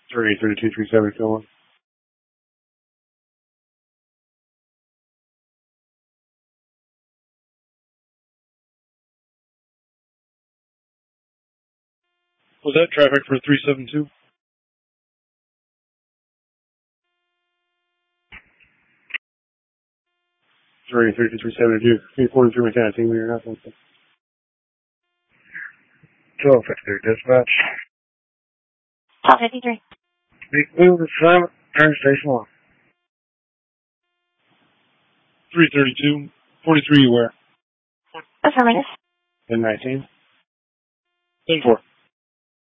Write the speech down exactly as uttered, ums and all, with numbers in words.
three thirty-two, three seventy, fill one. Was that traffic for three seven two? three thirty-two, three seventy-two. three forty-three, McKenna, team leader, nothing. twelve fifty-three, dispatch. twelve fifty-three. Big wheel to silent, turn station one. three thirty-two, forty-three, you where? Affirmative. ten nineteen. ten four.